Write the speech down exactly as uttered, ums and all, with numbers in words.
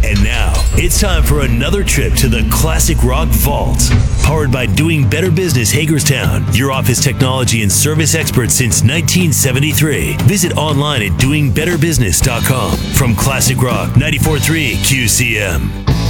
And now, it's time for another trip to the Classic Rock Vault. Powered by Doing Better Business Hagerstown, your office technology and service expert since nineteen seventy-three. Visit online at doing better business dot com. From Classic Rock ninety-four point three Q C M.